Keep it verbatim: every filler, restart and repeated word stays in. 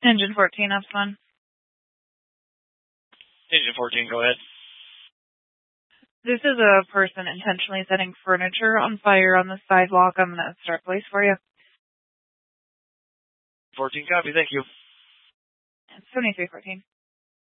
Engine fourteen, Ops one. Engine fourteen, go ahead. This is a person intentionally setting furniture on fire on the sidewalk. I'm going to start police for you. fourteen, copy, thank you. seventy-three fourteen.